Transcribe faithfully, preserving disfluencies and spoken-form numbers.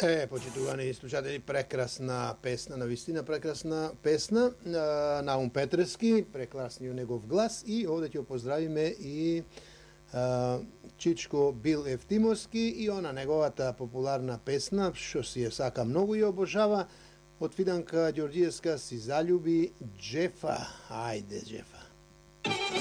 Е, почитувани слушатели, прекрасна песна, навистина прекрасна песна. Наум Петревски, прекрасниот негов глас, и овде ќе поздравиме и а, Чичко Бил Евтимовски и она неговата популарна песна, што си ја сака многу и обожава, од Фиданка Ѓорѓиевска, Си залюби Джефа. Ајде, Джефа.